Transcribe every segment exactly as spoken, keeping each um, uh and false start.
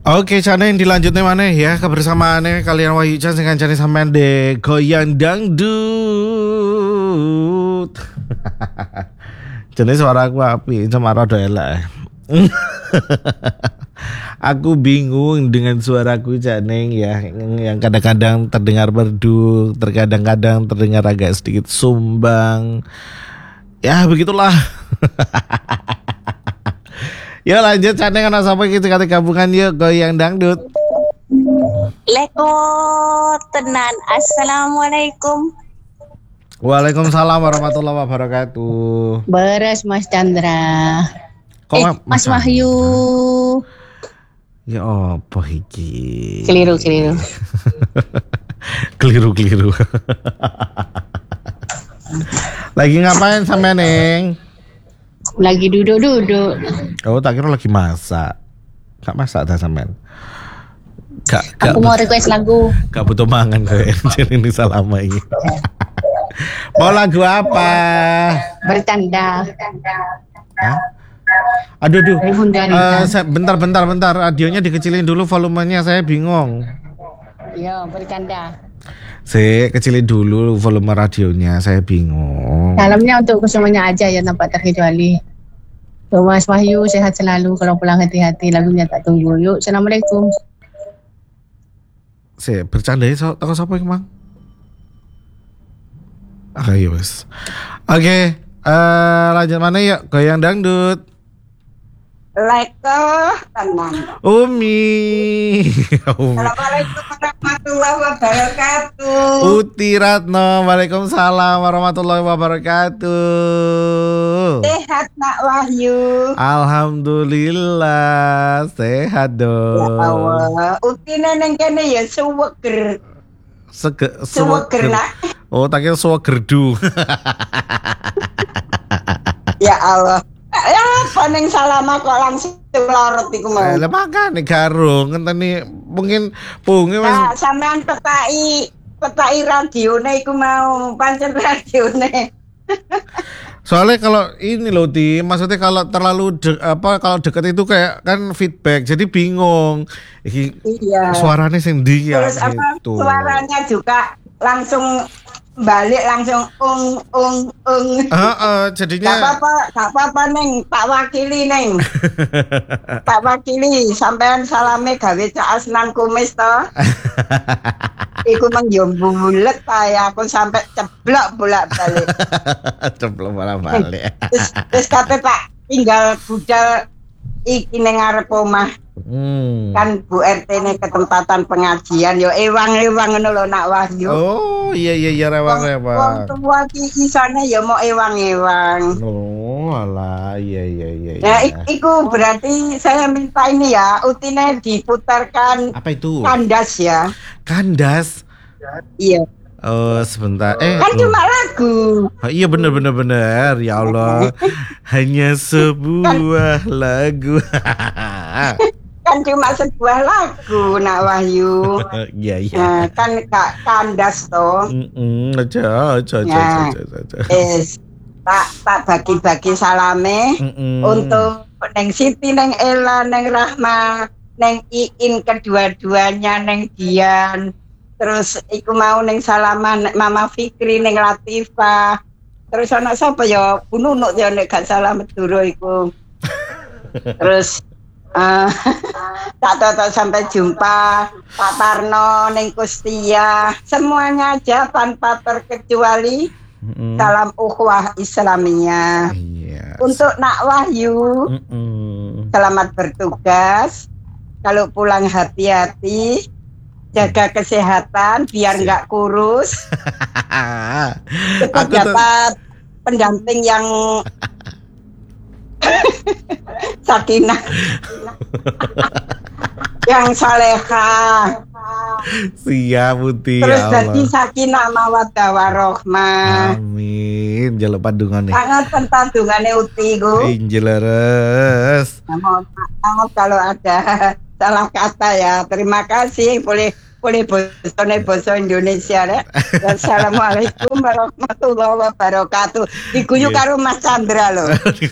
Oke, Cane dilanjutnya mana ya kebersamaannya kalian Wahyu Chan dengan Cane sampean de goyang dangdut. Jenis suara aku api sama rada elek. Aku bingung dengan suaraku Caneng ya, yang kadang-kadang terdengar merdu, terkadang-kadang terdengar agak sedikit sumbang. Ya begitulah. Yuk lanjut Caneng, anak sampai kita kata gabungan yuk goyang dangdut. Leko tenan. Assalamualaikum. Waalaikumsalam warahmatullahi wabarakatuh. Beres Mas Chandra. Kok eh, Mas Wahyu. Ya apa iki? Keliru keliru. Keliru keliru. Lagi ngapain sama Neng? Lagi duduk-duduk. Oh, tak kira lagi masak. Gak masak dah sampean. Gak, gak Aku mau request lagu. Gak butuh mangan kayak ini selama ini. Mau lagu apa? Bercanda. Hah? Aduh, aduh. Uh, saya, bentar, bentar, bentar. Radionya dikecilin dulu volumenya, saya bingung. Iya, bercanda. Saya kecilin dulu volume radionya, saya bingung. Salamnya untuk kesemuanya aja ya, tanpa terkecuali. Mas Wahyu sehat selalu, kalau pulang hati-hati, lagunya tak tunggu. Yuk, assalamualaikum. Saya bercanda ya, so, takut siapa emang? Oke, yes. Oke, uh, lanjut mana yuk? Goyang dangdut. Leko tenang. Umi. Assalamualaikum warahmatullahi wabarakatuh. Uti Ratno, waalaikumsalam warahmatullahi wabarakatuh. Sehat Nak Wahyu. Alhamdulillah sehat dong. Ya Allah, Uti neneng kene ya suweger. Sege, suweger nak. Oh, tak kira suwegerdu. Ya Allah. Ya, paling salama kok langsung lorot iku mau. Lah makane garung ngenteni mungkin bunge wis. Nah, sampean petaki, petaki radione iku mau, pancen radione. Soalnya kalau ini loh Ti, maksudnya kalau terlalu de, apa kalau deket itu kayak kan feedback, jadi bingung. Iki iya. Suaranya sing ndi ya. Terus apa gitu. suaranya juga langsung balik langsung ung ung ung. Heeh, uh, uh, jadinya. Gak apa-apa, gak apa-apa neng, Pak Wakili neng. Pak Wakili, sampean salame gawe cak asnan kumis to. Iku mang bulet ya, aku sampai ceblok bolak-balik. Ceblok bolak-balik. Terus terus kate Pak tinggal budal iki ning ngarep omah. Hmm. Kan Bu R T ini ketempatan pengajian yo ewang-ewang ngono lho Nak Wahyu. Oh, iya iya iya rewang-rewang. Wong tua ki isane ya mau ewang-ewang. Oh, alah iya iya iya. Nah, ik- iku berarti saya minta ini ya, Utine diputarkan. Apa itu? Kandas ya. Kandas. Iya. Oh, sebentar. Eh, kan cuma lagu. Oh, iya benar benar benar. Ya Allah. Hanya sebuah lagu. Kan cuma sebuah lagu Nak Wahyu. Iya iya. Nah, kan Kak kandas toh. Heeh, aja aja aja aja. Yes. Tak tak bagi-bagi salame Mm-mm. untuk neng Siti, neng Ella, neng Rahma, neng Iin kedua-duanya, neng Dian. Terus iku mau neng Salaman Mama Fikri, neng Latifah. Terus anak sapa ya Bu Nunuk ya nek gak salah Meduro iku. Terus Uh, tak tahu sampai jumpa Pak Tarno, Neng Kustia, semuanya aja tanpa terkecuali. Mm-mm. Salam ukhuwah Islamiyah. Yes. Untuk Nak Wahyu, Mm-mm. selamat bertugas. Kalau pulang hati-hati, jaga kesehatan biar nggak kurus. Cepat dapat pendamping yang sakinah, yang salehah. Siap Putih. Terus ya jadi sakinah mawaddah warohmah. Amin. Jaluk pandungane. Sangat pentandungane Uti ku. Injil leres. Nah, mohon maaf kalau ada salah kata ya. Terima kasih boleh boleh bosone basa Indonesia rek. Assalamualaikum warahmatullahi wabarakatuh. Diguyu karo Mas Chandra lho.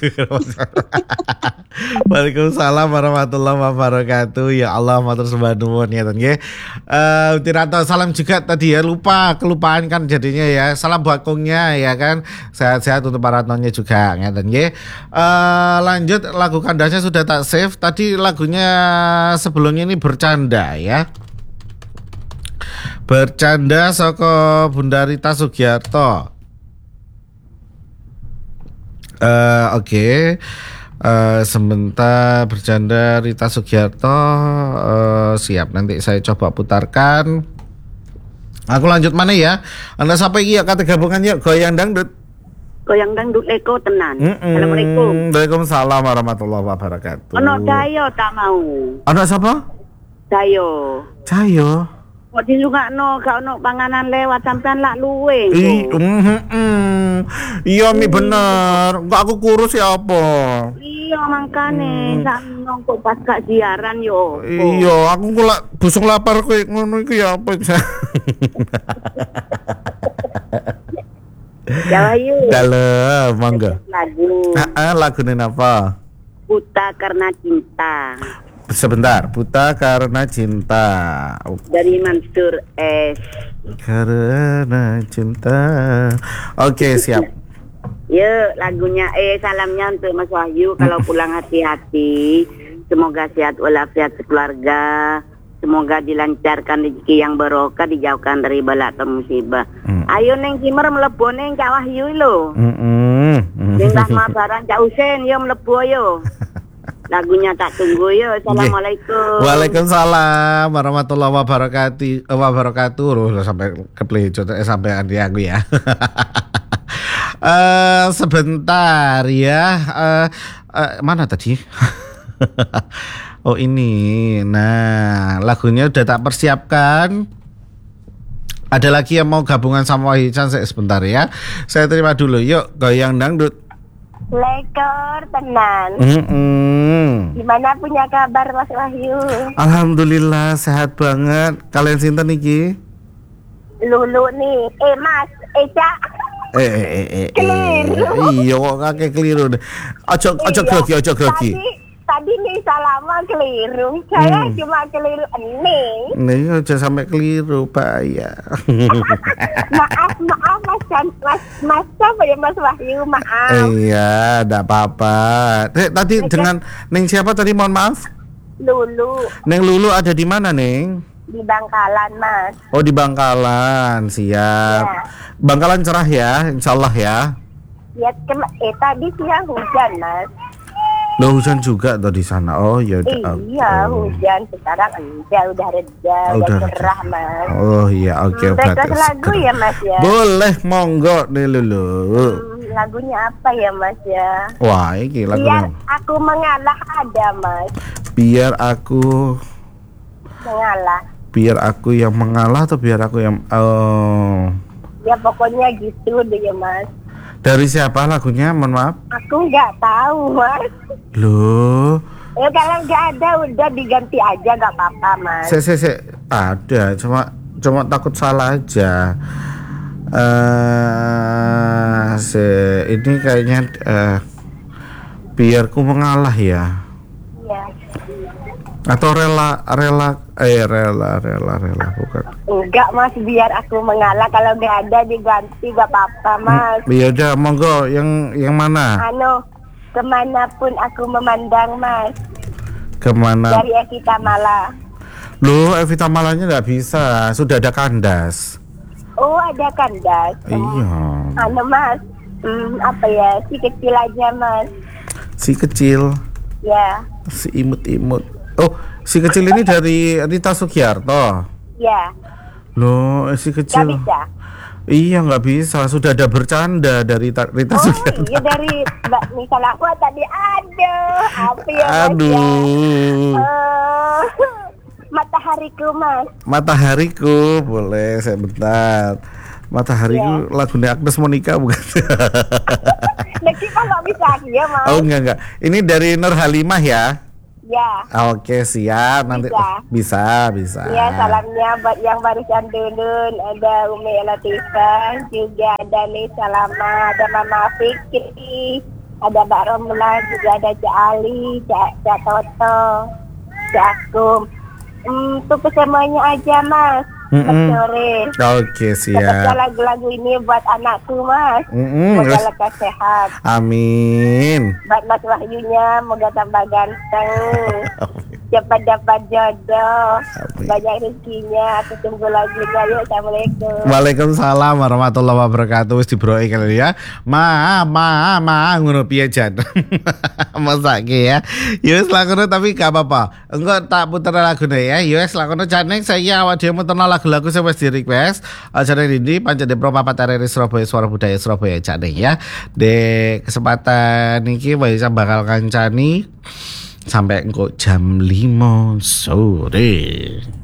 Waalaikumsalam warahmatullahi wabarakatuh. Ya Allah, matur sembah nuwun ya nggih. Eh Tiranto salam juga tadi ya, lupa kelupaan kan jadinya ya. Salam bakungnya ya kan. Sehat-sehat untuk para nonnya juga ngeten nggih. Eh lanjut, lagu kandasnya sudah tak save. Tadi lagunya sebelumnya ini bercanda ya. Bercanda saka Bunda Rita Sugiarto. Uh, Oke, okay. uh, sebentar bercanda Rita Sugiarto. Uh, siap, nanti saya coba putarkan. Aku lanjut mana ya? Anda sampai iya kata gabungan yuk goyang dangdut. Goyang dangdut Eko tenan. Mm-mm. Assalamualaikum. Waalaikumsalam warahmatullahi wabarakatuh. Ono Dayo tak mau. Ono siapa? Dayo. Cayo. Kok disungakno gak ono panganan lewat sampean lak luwe. Ih, mm, iya mi bener. Kok aku kurus ya apa? Iya mangkane sak nongko pas gak siaran yo. Iya, aku kok lak busung lapar kowe ngono iki ya apa? Ya ayo. Dalam, mangga. Lagu. Heeh, lagune napa? Buta Karena Cinta. Sebentar, Buta Karena Cinta. Dari Mansur S. Karena cinta. Oke, siap. Yuk, lagunya eh salamnya untuk Mas Wahyu kalau pulang hati-hati. Semoga sehat walafiat sekeluarga. Semoga dilancarkan rezeki yang barokah, dijauhkan dari bala atau musibah. Mm. Ayo neng Kimer mlebu neng Cak Wahyu lho. Heeh. Mm Neng Rahma Baran Cak Usen yo mlebu yo. Lagunya tak tunggu yo. Assalamualaikum. Waalaikumsalam warahmatullahi wabarakatuh. Wabarakatuh. Loh, sampai keplecut eh, sampai andi aku ya. uh, sebentar ya. Uh, uh, mana tadi? Oh ini. Nah, lagunya udah tak persiapkan. Ada lagi yang mau gabungan sama Wahyu Chan sebentar ya. Saya terima dulu. Yuk, goyang dangdut. Lekor tenan. Mm-mm. Gimana punya kabar Mas Wahyu? Alhamdulillah sehat banget. Kalian sinten iki? Lulu nih. Eh Mas, Eca. Eh eh eh eh. Keliru. Iya kok kakek keliru. Ojo ojo grogi, ojo grogi. Tadi, tadi nih salama keliru. Saya Hmm. cuma keliru nih. Nih ojo sampai keliru, Pak ya. Maaf, maaf Mas Chan- Mas Mas siapa ya Mas Wahyu? Maaf. Iya, enggak apa-apa. Eh, tadi dengan Neng siapa tadi, mohon maaf? Lulu Neng Lulu ada di mana, Neng? di Bangkalan Mas. Oh, di Bangkalan. Siap. Ya. Bangkalan cerah ya, insyaallah ya. Ya, kem- eh tadi siang hujan Mas. Loh, hujan juga tuh di sana. Oh, ya udah. Iya, Oh. hujan sekarang enggak udah reda, Oh, udah udah cerah Mas. Oh iya, oke. Hmm, berarti request lagu seger. ya Mas ya. Boleh, monggo nih Lulu. Hmm, lagunya apa ya Mas ya? Wah, ini Biar lagunya. aku mengalah ada Mas. Biar aku Mengalah. biar aku yang mengalah atau biar aku yang oh. Ya pokoknya gitu deh ya Mas. Dari siapa lagunya? Mohon maaf. Aku nggak tahu Mas. Loh, Ya kalau nggak ada udah diganti aja nggak apa-apa Mas. se se se ada, cuma cuma takut salah aja. Eh, se ini kayaknya eh biarku mengalah ya. Ya. Atau rela rela eh rela rela rela bukan. Enggak Mas, biar aku mengalah, kalau nggak ada diganti nggak apa-apa Mas. Ya udah, monggo yang yang mana? Anu, kemanapun aku memandang Mas. Kemana? Dari Evita Mala. Loh, Evita Malanya nggak bisa, sudah ada kandas. Oh ada kandas. Iya. Anu Mas, hmm, apa ya, si kecil aja Mas. Si kecil, Ya, si imut-imut. Oh, si kecil ini dari Rita Sugiarto. ya, Loh, eh, si nggak kecil. bisa. Iya, nggak bisa. Sudah ada bercanda dari Ta- Rita Oh Sugiarto. iya, dari Mbak misal aku tadi aduh, apa ya Mas ya? Aduh. Eh, matahariku Mas. Matahariku, boleh sebentar. Matahariku lagunya Agnes Monica bukan? Nah kita nggak bisa ya Mas. Oh enggak enggak. Ini dari Nur Halimah ya. Ya. Oke, siap. Nanti Bisa. bisa, bisa. Ya, salamnya buat yang barusan dulu ada Umi Latifah, juga ada Nih Salama, ada Mama Fikri, ada Mbak Romla, juga ada Cak Ali, Cak, Cak Toto, Cak Akum. Hmm, untuk semuanya aja Mas. Mm-mm. Selamat sore. Oke, Semoga siap. lagu-lagu ini buat anakku Mas. Mm-mm, Semoga terus- lekas sehat. Amin. Buat Mas Wahyunya, moga tambah ganteng. Cepat dapat jodoh. Amin. Banyak rezekinya. Aku tunggu lagunya. Yuk, Assalamualaikum. Waalaikumsalam warahmatullahi wabarakatuh. Wis dibroi kali ya. Ma, ma, ma ngono piye jan. Masake ya. Ya wis lakono tapi gak apa-apa. Engko tak puter lagune ya. Ya wis lakono jane saya awak dhewe muterno lagu-lagu sing wis di-request. Aja Dindi pancen Pro Papat R R I Surabaya Suara Budaya Surabaya jane ya. De kesempatan iki wis bakal kancani sampai engko jam lima sore.